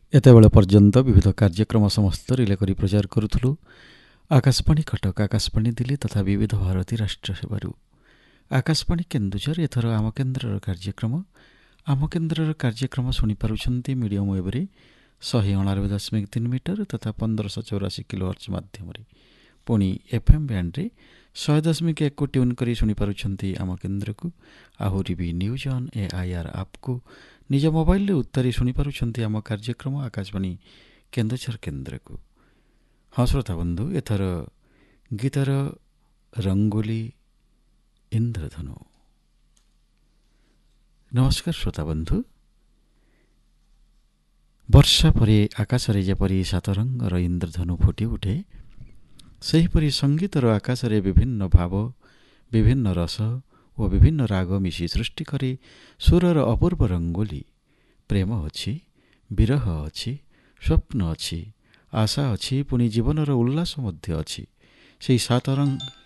ଏତେବେଳେ ପର୍ଯ୍ୟନ୍ତ ବିବିଧ କାର୍ଯ୍ୟକ୍ରମ ସମସ୍ତ ରିଲେ କରି ପ୍ରଚାର କରୁଥିଲୁ ଆକାଶବାଣୀ କଟକ, ଆକାଶବାଣୀ ଦିଲ୍ଲୀ ତଥା ବିବିଧ ଭାରତୀ ରାଷ୍ଟ୍ର ସେବାରୁ। ଆକାଶବାଣୀ କେନ୍ଦୁଝର ଏଥର ଆମ କେନ୍ଦ୍ରର କାର୍ଯ୍ୟକ୍ରମ ଶୁଣିପାରୁଛନ୍ତି ମିଡ଼ିୟମ୍ ୱେବ୍ରେ 199.3 ମିଟର ତଥା 1584 କିଲୋହର୍ଟ୍ଜ ମାଧ୍ୟମରେ। ପୁଣି FM ବ୍ୟାଣ୍ଡରେ 100.1 ଟ୍ୟୁନ୍ କରି ଶୁଣିପାରୁଛନ୍ତି ଆମ କେନ୍ଦ୍ରକୁ। ଆହୁରି ବି ନ୍ୟୁଜ୍ ଅନ୍ AIR ଆପ୍କୁ ନିଜ ମୋବାଇଲରେ ଉତ୍ତାରି ଶୁଣିପାରୁଛନ୍ତି ଆମ କାର୍ଯ୍ୟକ୍ରମ ଆକାଶବାଣୀ କେନ୍ଦୁଝର କେନ୍ଦ୍ରକୁ। ହଁ ଶ୍ରୋତା ବନ୍ଧୁ, ଏଥର ଗୀତର ରଙ୍ଗୋଲି ଇନ୍ଦ୍ରଧନୁ। ନମସ୍କାର ଶ୍ରୋତା ବନ୍ଧୁ। ବର୍ଷା ପରେ ଆକାଶରେ ଯେପରି ସାତରଙ୍ଗର ଇନ୍ଦ୍ରଧନୁ ଫୁଟି ଉଠେ, ସେହିପରି ସଙ୍ଗୀତର ଆକାଶରେ ବିଭିନ୍ନ ଭାବ, ବିଭିନ୍ନ ରସ ଓ ବିଭିନ୍ନ ରାଗ ମିଶି ସୃଷ୍ଟି କରି ସୁରର ଅପୂର୍ବ ରଙ୍ଗୋଲି। ପ୍ରେମ ଅଛି, ବିରହ ଅଛି, ସ୍ୱପ୍ନ ଅଛି, ଆଶା ଅଛି, ପୁଣି ଜୀବନର ଉଲ୍ଲାସ ମଧ୍ୟ ଅଛି। ସେହି